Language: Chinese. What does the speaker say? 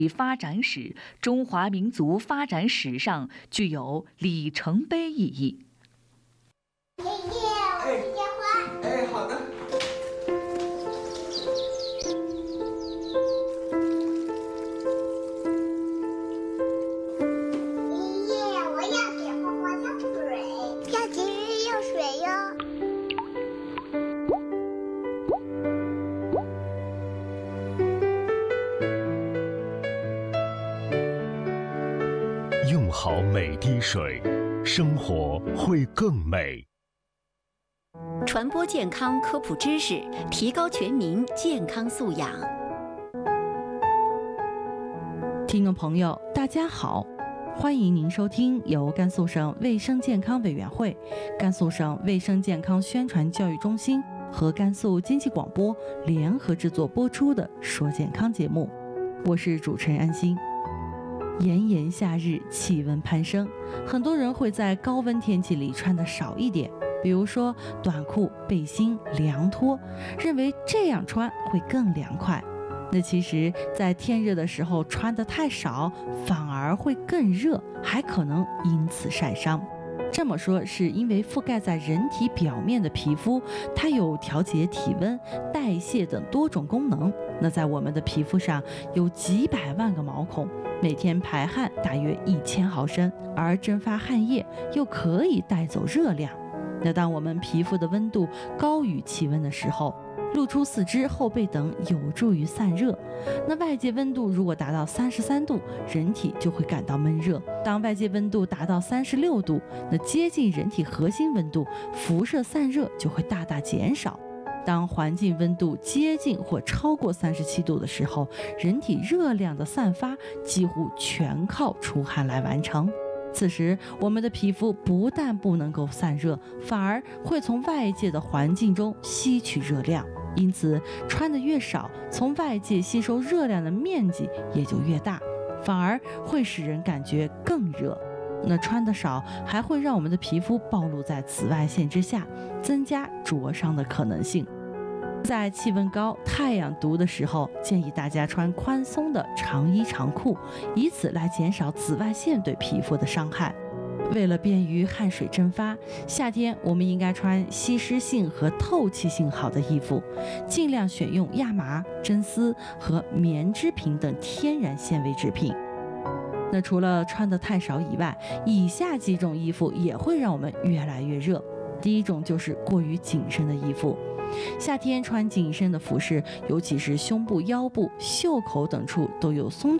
发展史，中华民族发展史上具有里程碑意义。 爷爷，我去接花。 哎，好的。 爷爷，我要给花花浇水，要节约用水哟。 用好每滴水，生活会更美。 传播健康科普知识，提高全民健康素养。 听众朋友，大家好，欢迎您收听由甘肃省卫生健康委员会、甘肃省卫生健康宣传教育中心和甘肃经济广播联合制作播出的《说健康》节目，我是主持人安心。炎炎夏日，气温攀升，很多人会在高温天气里穿得少一点，比如说短裤、背心、凉拖，认为这样穿会更凉快。那其实，在天热的时候穿得太少，反而会更热，还可能因此晒伤。这么说是因为覆盖在人体表面的皮肤，它有调节体温、代谢等多种功能。那在我们的皮肤上有几百万个毛孔，每天排汗大约1000毫升，而蒸发汗液又可以带走热量。那当我们皮肤的温度高于气温的时候，露出四肢、后背等有助于散热。那外界温度如果达到33度，人体就会感到闷热。当外界温度达到36度，那接近人体核心温度，辐射散热就会大大减少。当环境温度接近或超过37度的时候，人体热量的散发几乎全靠出汗来完成。此时，我们的皮肤不但不能够散热，反而会从外界的环境中吸取热量。因此，穿得越少，从外界吸收热量的面积也就越大，反而会使人感觉更热。那穿得少还会让我们的皮肤暴露在紫外线之下，增加灼伤的可能性。在气温高、太阳毒的时候，建议大家穿宽松的长衣长裤，以此来减少紫外线对皮肤的伤害。为了便于汗水蒸发，夏天我们应该穿吸湿性和透气性好的衣服，尽量选用亚麻、真丝和棉织品等天然纤维制品。那除了穿得太少以外，以下几种衣服也会让我们越来越热。第一种就是过于紧身的衣服。夏天穿紧身的服饰，尤其是胸部、腰部、袖口等处都有松